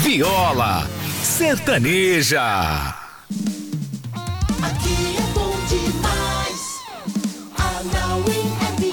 Viola Sertaneja. Aqui é bom demais. Alauim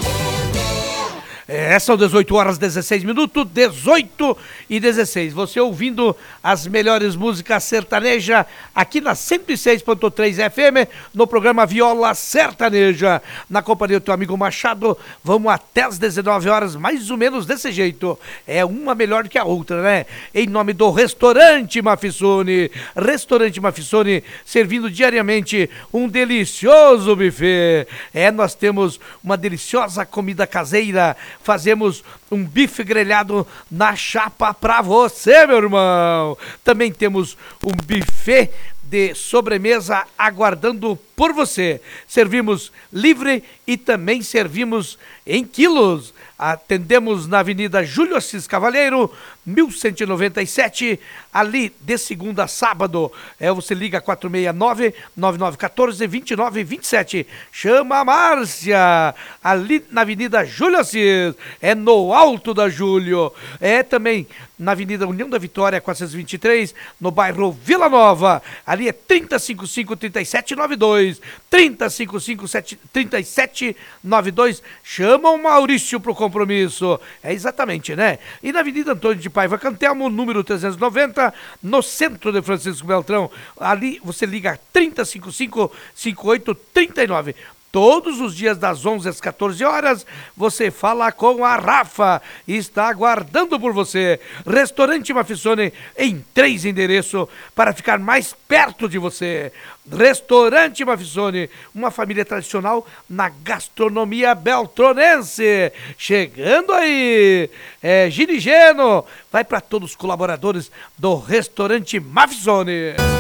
FM. São 18 horas 16 minutos, 18 e 16. Você ouvindo as melhores músicas sertaneja aqui na 106.3 FM, no programa Viola Sertaneja. Na companhia do teu amigo Machado, vamos até as 19 horas, mais ou menos desse jeito. É uma melhor que a outra, né? Em nome do Restaurante Mafissone. Restaurante Mafissone, servindo diariamente um delicioso buffet. Nós temos uma deliciosa comida caseira. Fazemos um bife grelhado na chapa pra você, meu irmão. Também temos um buffet de sobremesa aguardando por você. Servimos livre e também servimos em quilos. Atendemos na Avenida Júlio Assis Cavalheiro, 1197, ali de segunda a sábado. Você liga 469-9914-2927. Chama a Márcia, ali na Avenida Júlio Assis, no Alto da Júlio. Também na Avenida União da Vitória, 423, no bairro Vila Nova. Ali é 3055-3792. 3055-3792. Chama o Maurício pro compromisso. Exatamente, né? E na Avenida Antônio de Paiva Cantelmo, número 390, no centro de Francisco Beltrão. Ali você liga 3055-5839. Todos os dias das 11 às 14 horas, você fala com a Rafa. Está aguardando por você. Restaurante Mafissone em 3 endereços para ficar mais perto de você. Restaurante Mafissone, uma família tradicional na gastronomia beltronense. Chegando aí, Girigeno. Vai para todos os colaboradores do Restaurante Mafissone.